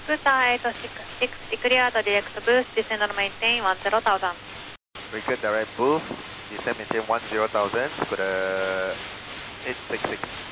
Scooter 86, clear the direct boost, descend and maintain 10,000. Very good, direct boost, descend maintain 10,000, Scooter 866.